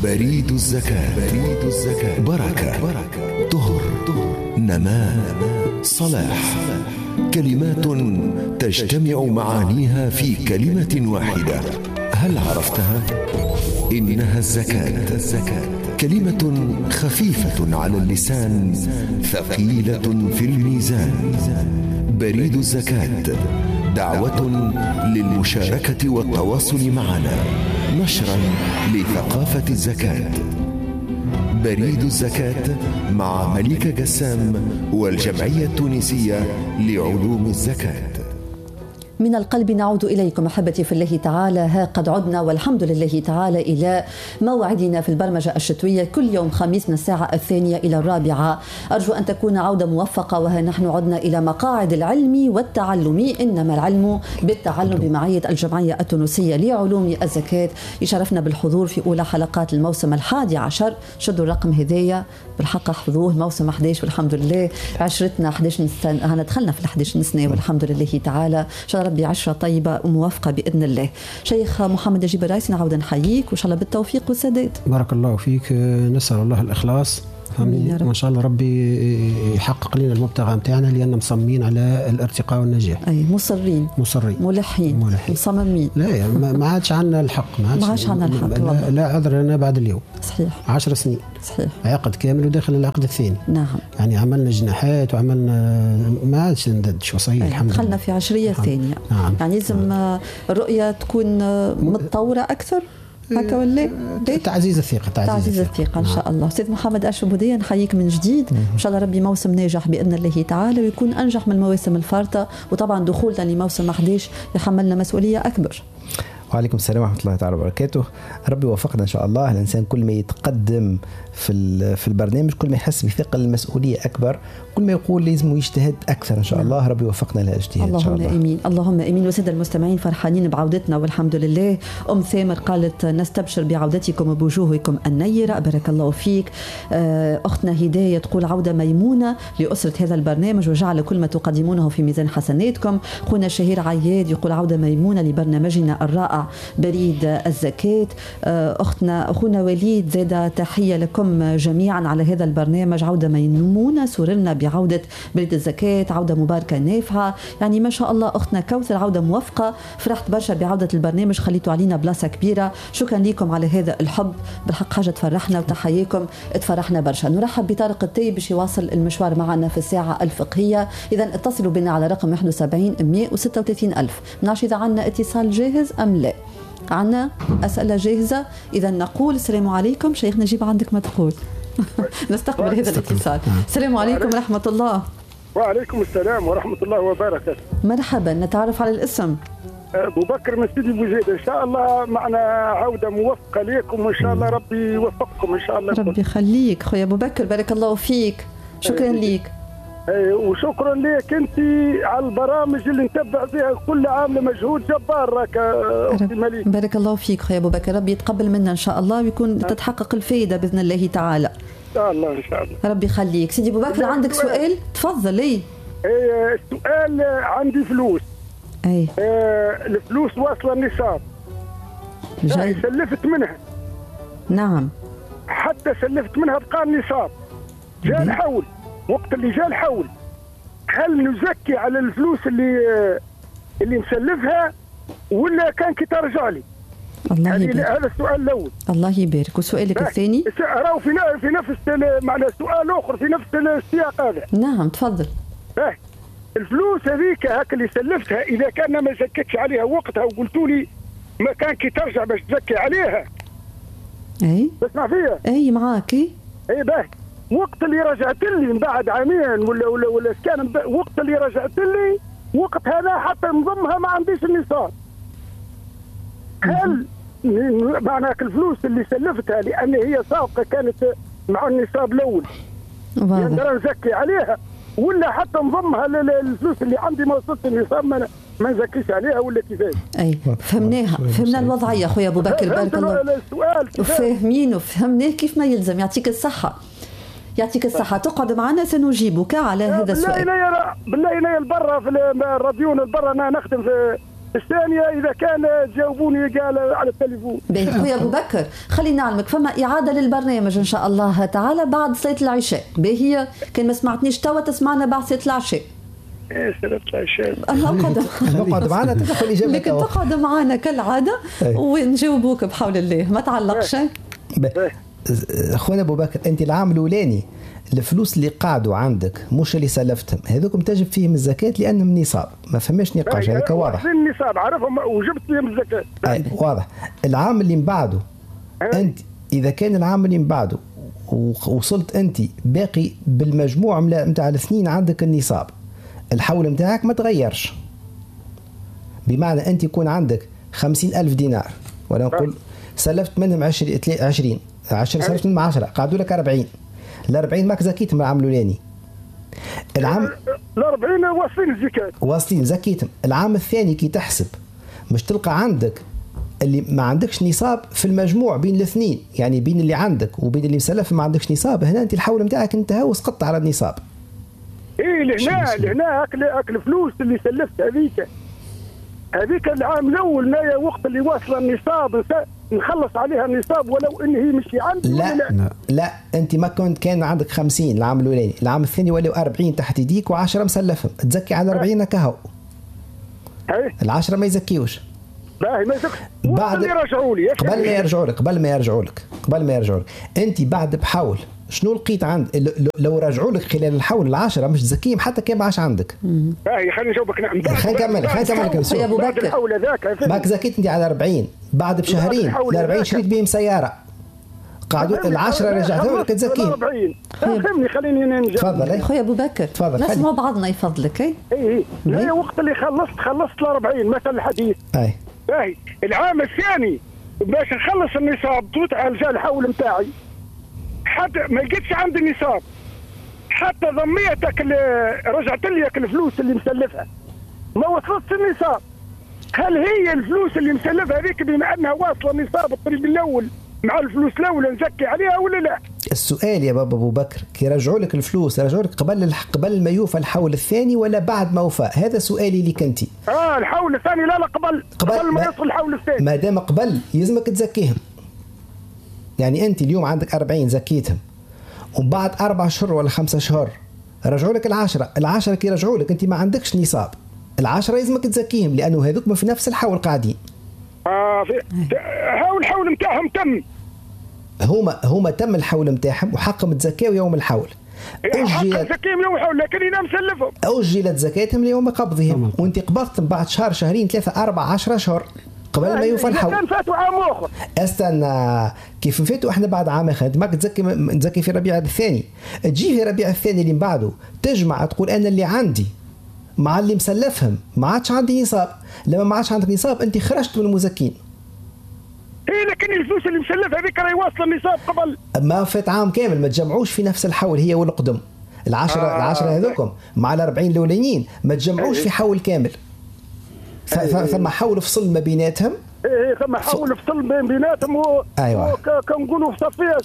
بريد الزكاة. بركة، طهر، نماء، صلاح، كلمات تجتمع معانيها في كلمة واحدة. هل عرفتها؟ إنها الزكاة. كلمة خفيفة على اللسان، ثقيلة في الميزان. بريد الزكاة دعوة للمشاركة والتواصل معنا، نشرا لثقافة الزكاة. بريد الزكاة مع مليكة قسام والجمعية التونسية لعلوم الزكاة. من القلب نعود إليكم أحبتي في الله تعالى. ها قد عدنا والحمد لله تعالى إلى موعدنا في البرمجة الشتوية كل يوم خميس من الساعة 2 إلى 4. أرجو أن تكون عودة موفقة. وها نحن عدنا إلى مقاعد العلم والتعلم، إنما العلم بالتعلم بمعية الجمعية التونسية لعلوم الزكاة. يشرفنا بالحضور في أولى حلقات الموسم 11. شدوا الرقم هدايا بالحق، احفظوه، موسم 11 والحمد لله. عشرتنا 11 سنة، أنا دخلنا في 11 سنة والحمد لله تعالى. ربي عشرة طيبة وموافقة بإذن الله. شيخ محمد نجيب الرايسي نعود نحييك وإن شاء الله بالتوفيق والسداد. بارك الله فيك. نسأل الله الإخلاص وإن شاء الله ربي يحقق لنا المبتغى متاعنا، لأننا مصممين على الارتقاء والنجاح. أي مصرين ملحين مصممين. لا ما عادش عنا الحق، ما عادش عنا الحق. لا عذر لنا بعد اليوم. صحيح. 10 سنين صحيح. عقد كامل وداخل العقد الثاني. نعم. يعني عملنا جناحات وعملنا ما عادش نددش وصية. الحمد لله دخلنا في عشرية ثانية. نعم. يعني لازم الرؤية تكون متطورة أكثر هكا ولا تعزيز الثقة إن شاء الله. سيد محمد أشربودية نحييك من جديد. إن شاء الله ربي موسم ناجح بإذن الله تعالى، ويكون أنجح من المواسم الفارطة، وطبعا دخولنا لموسم 11 يحملنا مسؤولية أكبر. وعليكم السلام ورحمة الله تعالى وبركاته. ربي وفقنا إن شاء الله. الإنسان كل ما يتقدم في البرنامج كل ما يحس بثقل المسؤولية أكبر، كل ما يقول لازم يجتهد أكثر إن شاء الله. ربي وفقنا للاجتهاد إن شاء الله. آمين. اللهم آمين. وسادة المستمعين فرحانين بعودتنا والحمد لله. ثامر قالت نستبشر بعودتكم وبوجوهكم النيرة، بارك الله فيك. أختنا هداية تقول عودة ميمونة لأسرة هذا البرنامج، وجعل كل ما تقدمونه في ميزان حسناتكم. أخونا شهير عياد يقول عودة ميمونة لبرنامجنا الرائع بريد الزكاة. أخونا وليد زاد تحية لكم جميعا على هذا البرنامج. عودة ميمونة، سررنا بعودة بريد الزكاة، عودة مباركة نافعة. يعني ما شاء الله. أختنا كوثر عودة موفقة، فرحت برشا بعودة البرنامج، خليتوا علينا بلاصة كبيرة. شكرا لكم على هذا الحب، بالحق حاجة تفرحنا، وتحييكم تفرحنا برشا. نرحب بطارق الطيب باش يواصل المشوار معنا في الساعة الفقهية. إذا اتصلوا بنا على رقم 71 136 ألف. نعرف إذا عنا اتصال جاهز أم لا. عنا أسئلة جاهزة. إذا نقول السلام عليكم. شيخ نجيب عندك ما تقول؟ نستقبل هذا الاتصال. السلام عليكم ورحمة الله. وعليكم السلام ورحمة الله وبركاته. مرحبا، نتعرف على الاسم. أبو بكر من سيدي بوزيد. إن شاء الله معنا عودة موفقة لكم، وإن شاء الله ربي يوفقكم إن شاء الله. ربي يخليك خويا أبو بكر، بارك الله فيك. شكرا ليك. وشكرا لك انت على البرامج اللي نتبع فيها كل عام، مجهود جبار راك اختي مليك. بارك الله فيك خويا ابو بكر، ربي يتقبل منا ان شاء الله، ويكون تتحقق الفائده باذن الله تعالى. ان شاء الله ان شاء الله. ربي يخليك. سيدي ابو بكر عندك سؤال؟ تفضل. السؤال عندي فلوس. الفلوس واصله النصاب. سلفت منها. نعم. حتى سلفت منها بقى النصاب. جاء الحول. وقت اللي جاء الحول هل نزكي على الفلوس اللي مسلفها ولا كان كي ترجع لي؟ الله يبارك. هذا السؤال الاول. الله يبارك. وسؤالك الثاني؟ راهو في نفس معنى سؤال اخر في نفس السياق هذا. نعم تفضل. الفلوس هذيك هاك اللي سلفتها اذا كان ما زكيتش عليها وقتها وقلتوا لي ما كان كي ترجع باش تزكي عليها. تسمع فيها؟ معاك. باهي. وقت اللي رجعت لي من بعد عامين ولا كان وقت اللي رجعت لي وقت هذا حتى نضمها ما عنديش النصاب. هل معناك الفلوس اللي سلفتها لان هي سابقه كانت مع النصاب الاول نقدر نزكي عليها ولا حتى نضمها للفلوس اللي عندي ما وصلت النصاب ما نزكيش عليها ولا كيفاش؟ فهمنا الوضعيه خويا ابو بكر، بارك الله. السؤال فاهمين وفهمناه كيف ما يلزم. يعطيك الصحه. يعطيك الصحة. تقعد معنا سنجيبك على هذا السؤال. بالله إلي البرة في الراديون البرة أنا نخدم الثانيه اذا كان جاوبوني قال على التليفون. خويا ابو بكر خلينا نعلمك فما اعاده للبرنامج ان شاء الله تعالى بعد صلاه العشاء. باهي كان ما سمعتنيش توا تسمعنا بعد صلاه العشاء. صلاه العشاء نقعد معنا تدخل اجابه لكن تقعد معنا كالعاده ونجاوبوك بحول الله ما تعلقش. اخونا ابو بكر انت العام الاولاني الفلوس اللي قاعدوا عندك مش اللي سلفتهم هذوكم تجب فيهم الزكاه لانهم نصاب ما فماش نقاش هذاك واضح. النصاب عرفهم وجبت فيهم الزكاه. اي واضح. العام اللي من بعده انت اذا كان العام اللي من بعده ووصلت انت باقي بالمجموع نتاع السنين عندك النصاب الحول نتاعك ما تغيرش. بمعنى انت يكون عندك 50,000 دينار ولا نقول سلفت منهم 20 سلفت منهم 10 قعدوا لك 40 ال40 ماك زكيتهم العام الاولاني. العام ال40 واصلين الزكاه واصلين زكيتهم. العام الثاني كي تحسب مش تلقى عندك اللي ما عندكش نصاب في المجموع بين الاثنين يعني بين اللي عندك وبين اللي مسلف ما عندكش نصاب. هنا انت الحول نتاعك انتهى وسقطت على النصاب. ايه لهنا اكل فلوس اللي سلفت هذيك العام الاول نايا وقت اللي واصله النصاب نخلص عليها النصاب ولو ان هي مش عندي. لا انت ما كان عندك 50 العام الاولاني العام الثاني ولو 40 تحت يديك و10 مسلفهم تزكي على 40 كهو. ال10 ما يزكيوش. باهي ما يزكش بعد يرجعوا لي قبل ما يرجعوا لك انت بعد بحول شنو لقيت عند لو رجعوا لك خلال الحول ال10 مش تزكيهم حتى كان ما عادش عندك. باهي خليني نجاوبك. نعم خلينا نكمل يا ابو بكر ماك زكيت انت على 40 بعد بشهرين ال 40 شريت بهم سياره قعدوا ال10 رجعتهم لك تزكيهم. فهمني خليني نجاوب. تفضل خويا ابو بكر نسمع بعضنا يفضلك. اي وقت اللي خلصت ال 40 مثل الحديث. باهي العام الثاني باش نخلص النصاب توت على الحول نتاعي حتى ما لقيتش عندي نصاب حتى ضميتك رجعت لك الفلوس اللي مسلفها ما وصلتش النصاب. هل هي الفلوس اللي مسلفها هذيك بما انها واصله النصاب الطريق الاول مع الفلوس الاولى نزكي عليها ولا لا؟ السؤال يا بابا ابو بكر كي يرجعوا لك الفلوس يرجعوا لك قبل ما يوفى الحول الثاني ولا بعد ما وفى؟ هذا سؤالي لك انت. الحول الثاني لا قبل ما يصل الحول الثاني. ما دام قبل يلزمك تزكيهم. يعني انت اليوم عندك 40 زكيتهم وبعد 4 شهور ولا 5 شهور رجعوا لك ال10 كي رجعوا لك انت ما عندكش نصاب ال10 لازمك تزكيهم لانه هذوك في نفس الحول قاعدين. الحول نتاعهم تم. هما تم الحول نتاعهم وحقهم تزكاو يوم الحول. زكيهم يوم الحول لكن انا مسلفهم. اجلت زكاتهم ليوم قبضهم وانت قبضتهم بعد شهر شهرين 3 4 10 شهور قبل ما يوفى الحول. كان فاتوا عام اخر. استنى كيف فاتوا احنا بعد عام اخر انت ماك تزكي في ربيع الثاني تجي في ربيع الثاني اللي من بعده تجمع تقول انا اللي عندي مع اللي مسلفهم ما عادش عندي نصاب. لما ما عادش عندك نصاب انت خرجت من المزكين. لكن الفلوس اللي مسلفها هذيك راهي واصله النصاب قبل ما فات عام كامل ما تجمعوش في نفس الحول هي والقدم. العشرة هذوكم مع ال40 الاولانيين ما تجمعوش في حول كامل. ثم حول فصل ما بيناتهم. ثم حول فصل بيناتهم ايوه كنقولوا في صفيه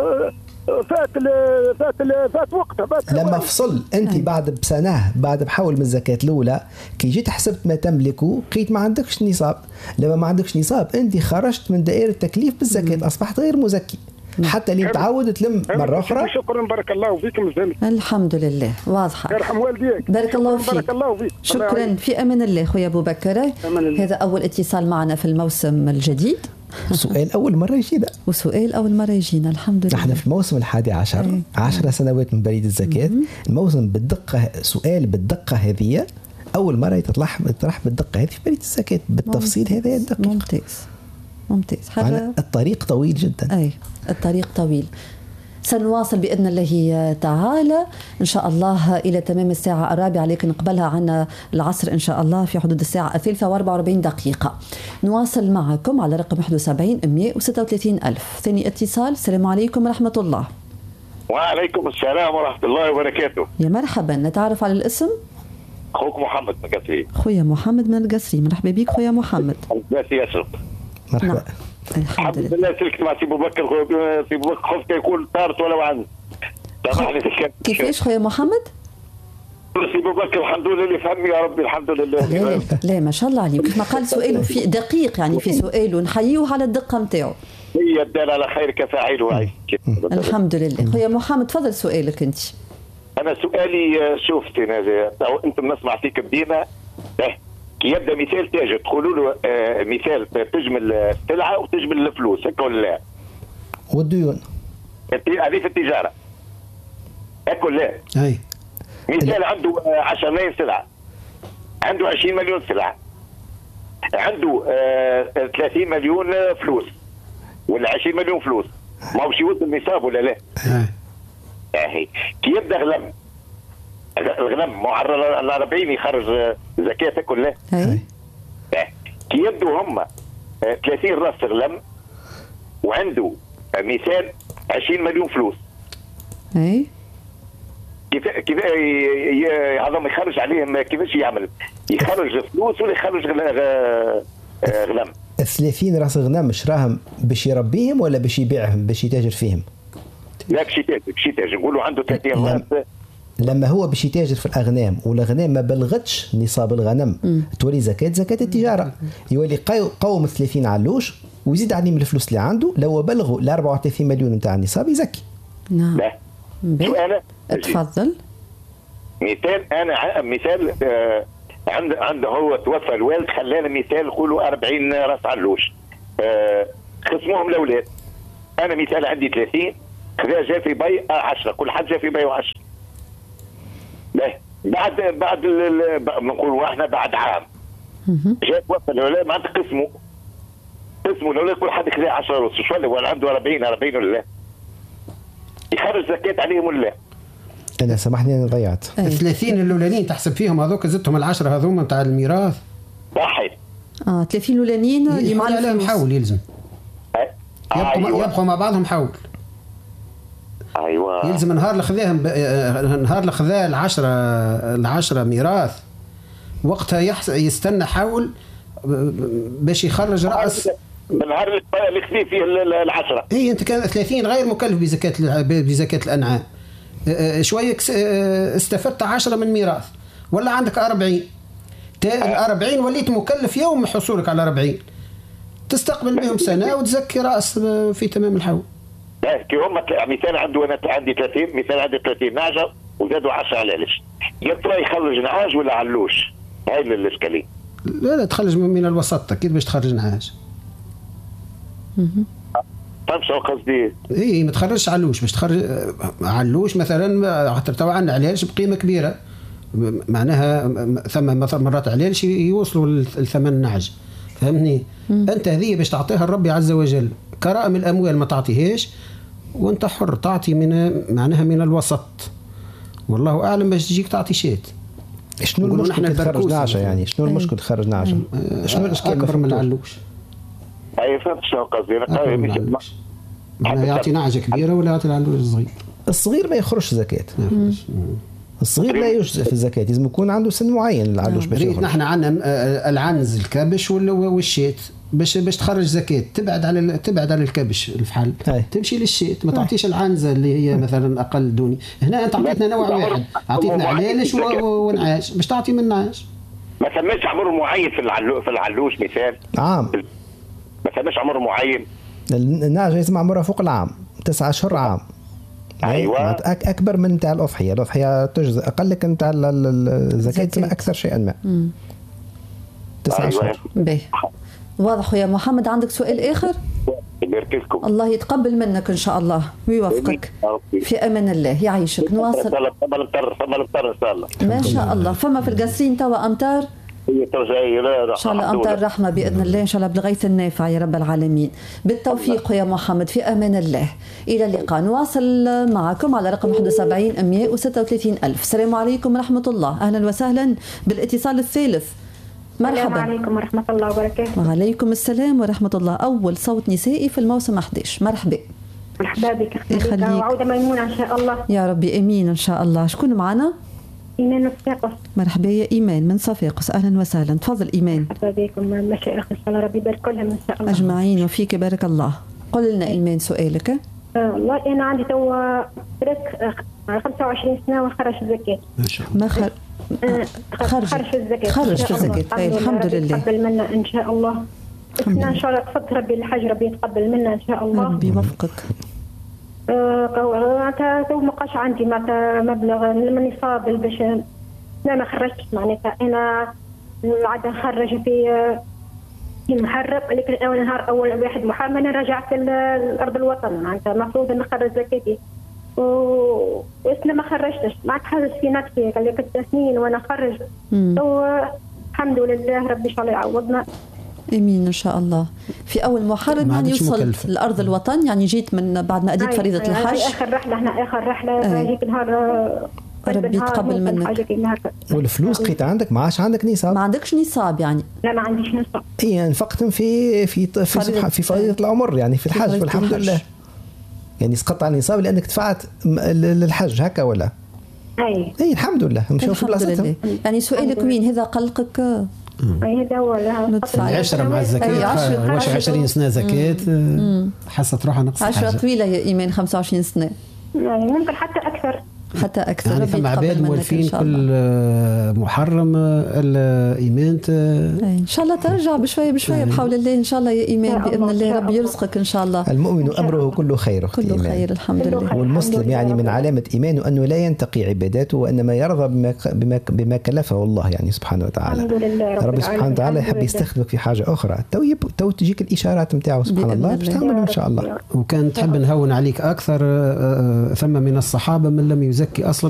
فات وقتها لما فصل انت بعد بسنه بعد بحول من الزكاه الاولى كي جيت حسبت ما تملكه لقيت ما عندكش نصاب. لما ما عندكش نصاب انت خرجت من دائره التكليف بالزكاه اصبحت غير مزكي حتى اللي تعود تلم مره اخرى. شكرا بارك الله فيكم. الحمد لله واضحه. يرحم والديك. بارك الله فيك. بارك الله فيك. شكرا في امان الله خويا ابو بكر. هذا اول اتصال معنا في الموسم الجديد. سؤال أول مرة يجينا وسؤال أول مرة يجينا الحمد لله. نحن في الموسم 11 10 سنوات من بريد الزكاة. الموسم بالدقة سؤال بالدقة هذه أول مرة يطرح بالدقة هذه في بريد الزكاة بالتفصيل هذا الدقيق. ممتاز. الطريق طويل جدا. الطريق طويل. سنواصل بإذن الله تعالى إن شاء الله إلى تمام الساعة 4 لكن قبلها عنا العصر إن شاء الله في حدود الساعة 3:44. نواصل معكم على رقم 71 136 ألف. ثاني اتصال. السلام عليكم ورحمة الله. وعليكم السلام ورحمة الله وبركاته. يا مرحبا. نتعرف على الاسم؟ أخوك محمد من القصري. خويا محمد من القصري. مرحبا بك خويا محمد. مرحبا. الحمد لله. سلكت مع سي ابو بكر. سي ابو بكر خفت يكون طارت ولو عنه. كيفاش خويا محمد؟ سي بو بكر الحمد لله فهمني يا ربي الحمد لله. لا ما شاء الله عليك، كيف ما قال سؤاله في دقيق يعني في سؤاله نحيوه على الدقة نتاعو. هي الدال على خير كفاعله. الحمد لله. خويا محمد تفضل سؤالك انت. انا سؤالي شوفتي انتم نسمع فيك ديما كي يبدا مثال تاجر تقولوا له مثال تجمل السلعه وتجمل الفلوس هكا ولا لا؟ والديون هذه في التجاره هكا ولا لا؟ اي مثال عنده 10 ملايين سلعه، عنده 20 مليون سلعه، عنده 30 مليون فلوس ولا 20 مليون فلوس، ما هوش يوصل النصاب ولا لا؟ هي كي يبدا الغنم ما على 40 يخرج زكاة كلها. كي يبدو هم 30 راس غنم وعنده مثال 20 مليون فلوس. اي كيف هذا يخرج عليهم كيفاش يعمل؟ يخرج فلوس ولا يخرج غنم؟ 30 راس غنم مش راهم باش يربيهم ولا باش يبيعهم باش يتاجر فيهم؟ لا باش يتاجر نقولوا عنده 30 راس. لما هو باش يتاجر في الاغنام والاغنام ما بلغتش نصاب الغنم تولي زكاه التجاره، يولي قوم 30 علوش ويزيد عليهم الفلوس اللي عنده، لو بلغوا ال 34 مليون نتاع النصاب يزكي. نعم. انا تفضل. مثال عنده هو توفى الوالد خلانا مثال نقولوا 40 راس علوش خصموهم الاولاد. انا مثال عندي 30 خذا جا في بيع 10 كل حد جا في بيع 10. بعد نقولوا احنا بعد عام جاء توفى الاولاد معناتها قسموا الاولاد كل حد خذا 10 راس شو ولا عنده 40 ولا لا؟ يخرج زكاة عليهم ولا لا؟ انا سامحني انا ضيعت 30 الاولانيين تحسب فيهم هذوك زدتهم ال10 هذوما نتاع الميراث. صحيح 30 الاولانيين اللي مع الفلوس حول يلزم يبقوا مع بعضهم حول. ايوه يلزم نهار اللي خذاهم نهار اللي خذا ال10 ميراث وقتها يستنى حول باش يخرج راس بالنهار اللي خذيه فيه ال10. اي انت كان 30 غير مكلف بزكاه الانعام، شويه استفدت 10 من ميراث ولا عندك 40 ال40 وليت مكلف يوم حصولك على 40 تستقبل بهم سنه وتزكي راس في تمام الحول. كي هم مثال انا عندي 30 مثال عندي 30 نعجه وزادوا 10 على ليش يا ترى يخرج نعاج ولا علوش؟ هاي الاشكاليه. لا تخرج من الوسط اكيد باش تخرج نعاج. طيب شو قصدي؟ اي ما تخرجش علوش، باش تخرج علوش مثلا خاطر تو عندنا عليش بقيمه كبيره معناها ثم مرات عليش يوصلوا لثمن نعج فهمني. انت هذه باش تعطيها الرب عز وجل كرائم الاموال ما تعطيهاش وانت حر تعطي من معناها من الوسط والله اعلم باش تجيك تعطي شيت. شنو المشكل تخرج نعجه يعني؟ شنو المشكل تخرج نعجه؟ شنو الاشكال اكبر من العلوش؟ اي فهمت شنو قصدي انا يعطي نعجه كبيره ولا يعطي العلوش صغير؟ الصغير ما يخرجش زكاه. الصغير لا يجزء في الزكاه، لازم يكون عنده سن معين العلوش باش يخرج. نحن عندنا العنز الكبش والشيت باش تخرج زكاه تبعد على الكبش الفحل تمشي للشيت ما تعطيش العنزه اللي هي مثلا اقل دوني. هنا انت عطيتنا نوع واحد عطيتنا علالش ونعاش باش تعطي من نعاش. ما ثماش عمر معين في العلوش مثال عام ما ثماش عمر معين. النعجه يسمع عمرها فوق العام 9 أشهر عام. ايوه اكبر من نتاع الاضحيه تجزء اقل لك نتاع الزكاه تسمى اكثر شيئا ما 9 أشهر. باهي واضح يا محمد. عندك سؤال اخر؟ يبارك لكم. الله يتقبل منك ان شاء الله ويوفقك في امان الله يعيشك. نواصل. ما شاء الله. فما في القصرين توا امطار ان شاء الله امطار رحمه باذن الله ان شاء الله بالغيث النافع يا رب العالمين. بالتوفيق يا محمد في امان الله. الى اللقاء. نواصل معكم على رقم 71 136 ألف. السلام عليكم ورحمه الله. اهلا وسهلا بالاتصال الثالث. مرحبا. السلام عليكم ورحمه الله وبركاته. وعليكم السلام ورحمه الله. اول صوت نسائي في الموسم 11. مرحبا. مرحبا بك اختي وعوده ميمونه ان شاء الله. يا ربي امين ان شاء الله. شكون معنا؟ إيمان من صفاقس. مرحبا يا إيمان من صفاقس. أهلا وسهلا. تفضل إيمان. مرحبا بكم مشايخ إن شاء الله ربي يبارك لهم إن شاء الله أجمعين وفيك بارك الله. قل لنا إيمان سؤالك. والله أنا عندي توا 25 سنة وخرج الزكاة. ما شاء الله. خرج في الزكاة. خرج في الزكاة. الحمد لله. يتقبل منا إن شاء الله. إحنا إن شاء الله تفضل ربي الحج ربي يتقبل منا إن شاء الله. ربي يوفقك. معناتها تو ما بقاش عندي معناتها مبلغ من النصاب باش ما خرجتش معناتها أنا عاد نخرج في محرم، لكن أول واحد محرم أنا رجعت لأرض الوطن معناتها المفروض نخرج زكاتي وإسنا ما خرجتش ما تحرج في نفسي قال لي 6 سنين وأنا خرج. الحمد لله ربي إن شاء الله يعوضنا. امين ان شاء الله. في اول محرم يعني وصلت لارض الوطن، يعني جيت من بعد ما اديت فريضه الحج. اخر رحله احنا اخر رحله جيت نهار ربي يتقبل منك. والفلوس قيت عندك ما عادش عندك نصاب؟ ما عندكش نصاب يعني؟ لا ما عنديش نصاب. اي انفقتم في فريضه العمر يعني في الحج والحمد لله. يعني سقطت على النصاب لانك دفعت للحج هكا ولا؟ اي الحمد لله مشاو في بلاصتهم. يعني سؤالك وين هذا قلقك؟ هذا هو 10 مع الزكاة واش 20 سنة زكاة حست روحها نقص 10 طويلة يا إيمان 25 سنة يعني ممكن حتى أكثر يعني ثم عباد مولفين كل محرم الإيمان إن شاء الله ترجع بشوية بشوية بحول الله إن شاء الله يا إيمان بإذن الله ربي يرزقك إن شاء الله. المؤمن أمره كله خير. كله خير الحمد لله. والمسلم يعني من علامة إيمانه أنه لا ينتقي عباداته وإنما يرضى بما كلفه الله يعني سبحانه وتعالى. ربي سبحانه وتعالى يحب يستخدمك في حاجة أخرى تو تجيك الإشارات متاعه سبحان الله باش تعمل إن شاء الله. وكان تحب نهون عليك أكثر ثم من الصحابة من لم يزكي أصلا